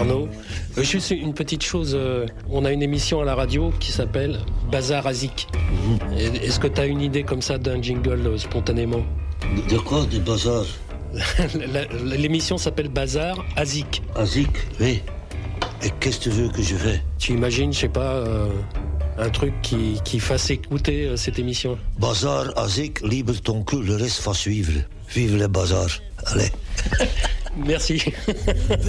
Arnaud. Juste une petite chose, on a une émission à la radio qui s'appelle Bazar Azik. Est-ce que tu as une idée comme ça d'un jingle spontanément? De quoi? De bazar? L'émission s'appelle Bazar Azik. Azik, oui. Et qu'est-ce que tu veux que je fais? Tu imagines, je sais pas, un truc qui fasse écouter cette émission? Bazar, Azik, libre ton cul, le reste va suivre. Vive le bazar. Allez. Merci.